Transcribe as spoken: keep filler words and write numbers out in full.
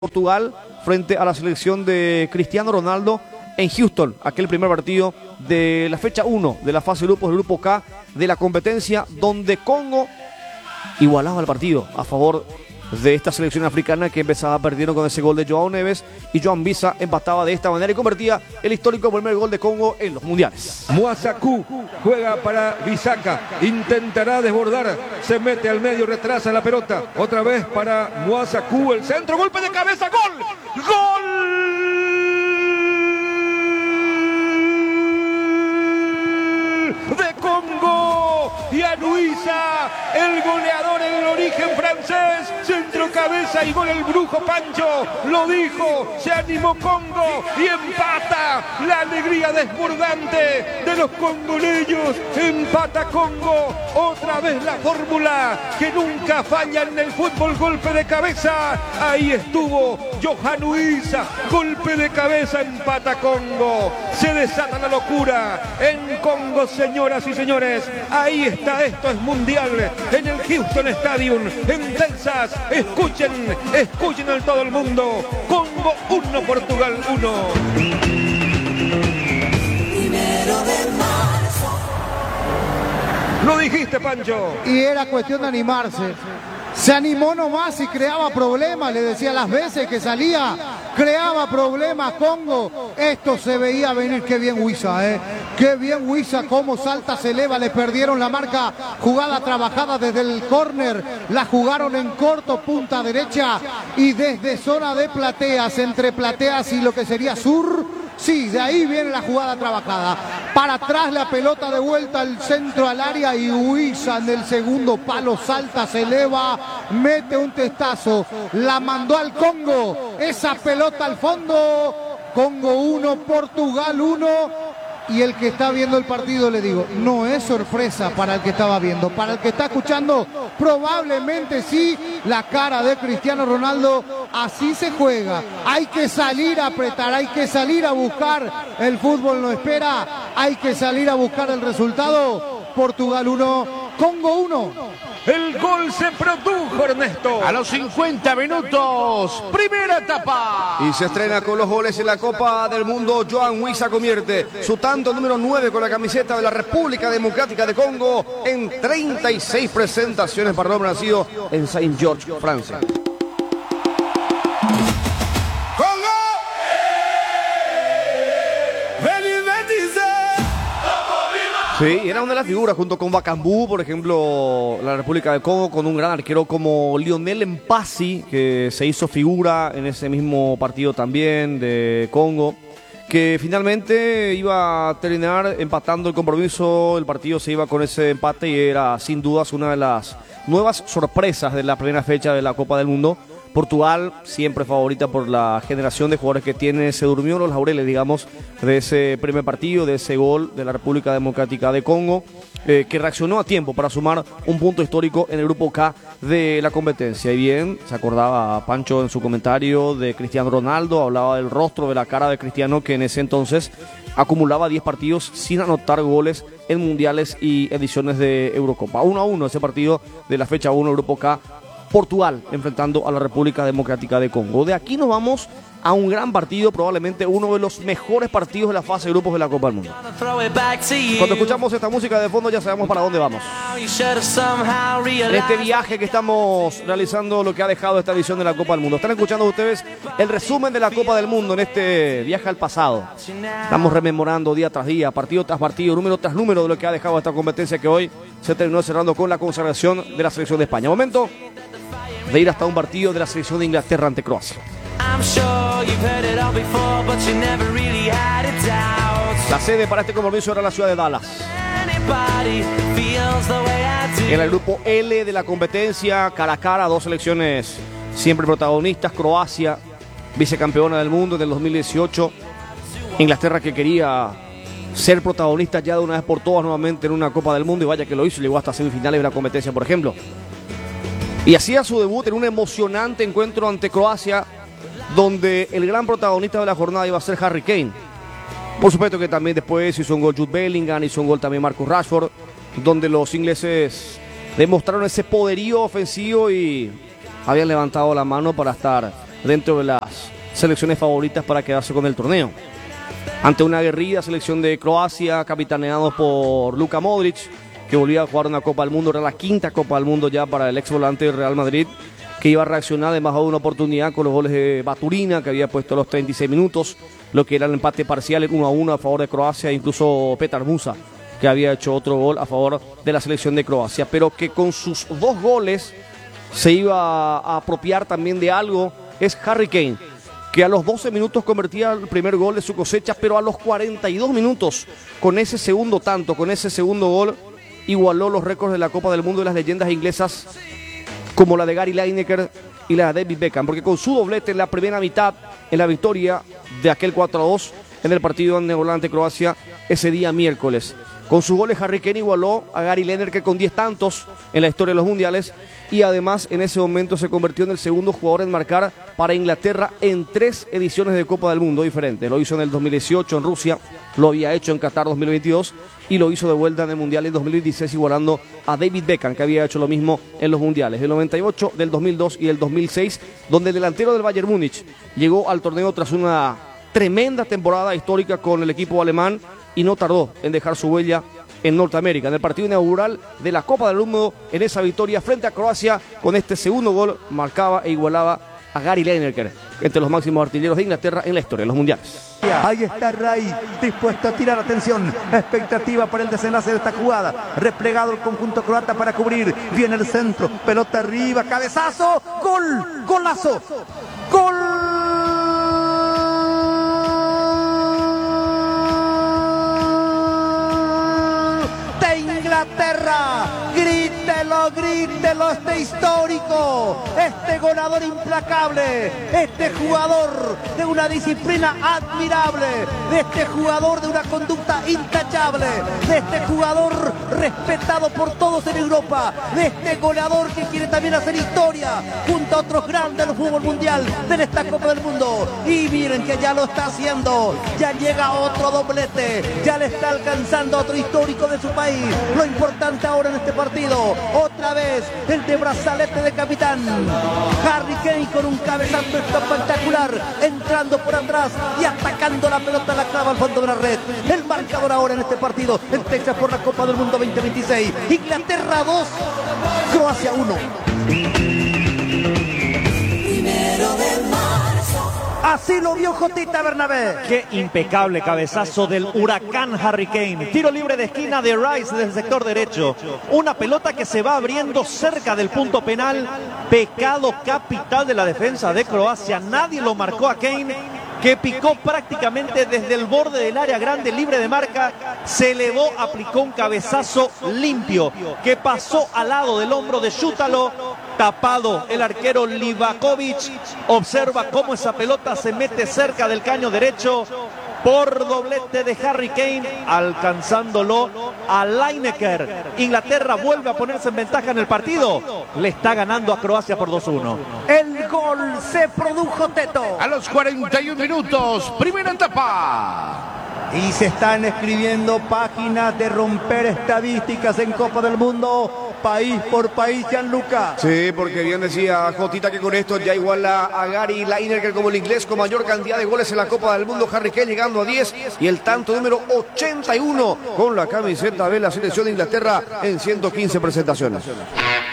Portugal frente a la selección de Cristiano Ronaldo en Houston, aquel primer partido de la fecha uno de la fase de grupos del grupo K de la competencia, donde Congo igualaba el partido a favor de esta selección africana que empezaba perdiendo con ese gol de João Neves, y Joan Visa empataba de esta manera y convertía el histórico primer gol de Congo en los mundiales. Muasaku juega para Bisaka, intentará desbordar, se mete al medio, retrasa la pelota, otra vez para Muasaku, el centro, golpe de cabeza, gol, gol de Congo, y Anuisa, el goleador en el origen francés, centro, cabeza y gol el brujo Pancho, lo dijo, se animó Congo y empata, la alegría desbordante de los congoleños, empata Congo, otra vez la fórmula que nunca falla en el fútbol, golpe de cabeza, ahí estuvo Johan Uisa, golpe de cabeza, empata Congo, se desata la locura en Congo, señoras y señores, ahí está, esto es mundial, en el Houston Stadium, en Texas, escuchen, escuchen a todo el mundo, Congo uno, Portugal uno. Lo dijiste, Pancho. Y era cuestión de animarse. Se animó nomás y creaba problemas, le decía las veces que salía, creaba problemas Congo. Esto se veía venir, qué bien Huiza, eh. Qué bien Huiza, cómo salta, se eleva, le perdieron la marca, jugada trabajada desde el córner, la jugaron en corto, punta derecha, y desde zona de plateas, entre plateas y lo que sería sur. Sí, de ahí viene la jugada trabajada. Para atrás la pelota de vuelta al centro al área y Huiza en el segundo palo salta, se eleva, mete un testazo, la mandó al Congo, esa pelota al fondo, Congo uno, Portugal uno. Y el que está viendo el partido, le digo, no es sorpresa para el que estaba viendo, para el que está escuchando, probablemente sí, la cara de Cristiano Ronaldo, así se juega, hay que salir a apretar, hay que salir a buscar, el fútbol no espera, hay que salir a buscar el resultado. Portugal uno, Congo uno. El gol se produjo, Ernesto. A los cincuenta minutos, primera etapa. Y se estrena con los goles en la Copa del Mundo. Joan Huiza convierte su tanto número nueve con la camiseta de la República Democrática de Congo en treinta y seis presentaciones para el hombre nacido en Saint-Georges, Francia. Sí, era una de las figuras junto con Bakambu, por ejemplo, la República de Congo, con un gran arquero como Lionel Mpasi, que se hizo figura en ese mismo partido también de Congo, que finalmente iba a terminar empatando el compromiso. El partido se iba con ese empate y era sin dudas una de las nuevas sorpresas de la primera fecha de la Copa del Mundo. Portugal, siempre favorita por la generación de jugadores que tiene, se durmió los laureles, digamos, de ese primer partido, de ese gol de la República Democrática de Congo, eh, que reaccionó a tiempo para sumar un punto histórico en el grupo K de la competencia. Y bien, se acordaba Pancho en su comentario de Cristiano Ronaldo, hablaba del rostro, de la cara de Cristiano, que en ese entonces acumulaba diez partidos sin anotar goles en mundiales y ediciones de Eurocopa. uno a uno ese partido de la fecha uno, grupo K, Portugal enfrentando a la República Democrática de Congo. De aquí nos vamos a un gran partido, probablemente uno de los mejores partidos de la fase de grupos de la Copa del Mundo. Cuando escuchamos esta música de fondo ya sabemos para dónde vamos. En este viaje que estamos realizando, lo que ha dejado esta edición de la Copa del Mundo. Están escuchando ustedes el resumen de la Copa del Mundo en este viaje al pasado. Estamos rememorando día tras día, partido tras partido, número tras número de lo que ha dejado esta competencia, que hoy se terminó cerrando con la consagración de la selección de España. Momento de ir hasta un partido de la selección de Inglaterra ante Croacia. La sede para este compromiso era la ciudad de Dallas. En el grupo L de la competencia, cara a cara, dos selecciones siempre protagonistas. Croacia, vicecampeona del mundo en el dos mil dieciocho. Inglaterra, que quería ser protagonista ya de una vez por todas nuevamente en una Copa del Mundo, y vaya que lo hizo, llegó hasta semifinales de la competencia, por ejemplo. Y hacía su debut en un emocionante encuentro ante Croacia, donde el gran protagonista de la jornada iba a ser Harry Kane. Por supuesto que también después hizo un gol Jude Bellingham, hizo un gol también Marcus Rashford, donde los ingleses demostraron ese poderío ofensivo y habían levantado la mano para estar dentro de las selecciones favoritas para quedarse con el torneo. Ante una aguerrida selección de Croacia, capitaneado por Luka Modric, que volvía a jugar una Copa del Mundo, era la quinta Copa del Mundo ya para el ex volante del Real Madrid, que iba a reaccionar además a una oportunidad con los goles de Baturina, que había puesto a los treinta y seis minutos, lo que era el empate parcial en uno a uno a favor de Croacia, incluso Petar Musa, que había hecho otro gol a favor de la selección de Croacia, pero que con sus dos goles se iba a apropiar también de algo, es Harry Kane, que a los doce minutos convertía el primer gol de su cosecha, pero a los cuarenta y dos minutos, con ese segundo tanto, con ese segundo gol, igualó los récords de la Copa del Mundo de las leyendas inglesas, como la de Gary Lineker y la de David Beckham, porque con su doblete en la primera mitad, en la victoria de aquel cuatro a dos en el partido de Holanda ante Croacia, ese día miércoles. Con sus goles, Harry Kane igualó a Gary Lineker con diez tantos en la historia de los mundiales, y además en ese momento se convirtió en el segundo jugador en marcar para Inglaterra en tres ediciones de Copa del Mundo diferentes. Lo hizo en el dos mil dieciocho en Rusia, lo había hecho en Qatar dos mil veintidós y lo hizo de vuelta en el Mundial en dos mil dieciséis, igualando a David Beckham, que había hecho lo mismo en los mundiales del noventa y ocho, del dos mil dos y el dos mil seis, donde el delantero del Bayern Múnich llegó al torneo tras una tremenda temporada histórica con el equipo alemán y no tardó en dejar su huella en Norteamérica, en el partido inaugural de la Copa del Mundo, en esa victoria frente a Croacia. Con este segundo gol marcaba e igualaba a Gary Lineker, entre los máximos artilleros de Inglaterra en la historia de los mundiales. Ahí está Ray, dispuesto a tirar, atención, expectativa para el desenlace de esta jugada, replegado el conjunto croata para cubrir, viene el centro, pelota arriba, cabezazo, gol, golazo, gol de Inglaterra. Grítelo, grítelo, este histórico, este goleador implacable, este jugador de una disciplina admirable, de este jugador de una conducta intachable, de este jugador respetado por todos en Europa, de este goleador que quiere también hacer historia junto a otros grandes del fútbol mundial de esta Copa del Mundo. Y miren que ya lo está haciendo, ya llega otro doblete, ya le está alcanzando otro histórico de su país. Lo importante ahora en este partido, otra vez el de brazalete de capitán, Harry Kane con un cabezazo espectacular, entrando por atrás y atacando la pelota, la clava al fondo de la red. El marcador ahora en este partido, en Texas por la Copa del Mundo veinte veintiséis, Inglaterra dos, Croacia uno. Así lo vio Jotita Bernabé. Qué impecable cabezazo del huracán Harry Kane. Tiro libre de esquina de Rice desde el sector derecho. Una pelota que se va abriendo cerca del punto penal. Pecado capital de la defensa de Croacia. Nadie lo marcó a Kane, que picó prácticamente desde el borde del área grande, libre de marca, se elevó, aplicó un cabezazo limpio que pasó al lado del hombro de Šutalo, tapado el arquero Livakovic. Observa cómo esa pelota se mete cerca del caño derecho por doblete de Harry Kane, alcanzándolo a Lineker. Inglaterra vuelve a ponerse en ventaja en el partido, le está ganando a Croacia por dos uno. El gol se produjo, Teto. A los cuarenta y un minutos, primera etapa. Y se están escribiendo páginas de romper estadísticas en Copa del Mundo, país por país, Gianluca. Sí, porque bien decía Jotita que con esto ya iguala a Gary Lineker como el inglés con mayor cantidad de goles en la Copa del Mundo. Harry Kane llegando a diez y el tanto número ochenta y uno con la camiseta de la selección de Inglaterra en ciento quince presentaciones.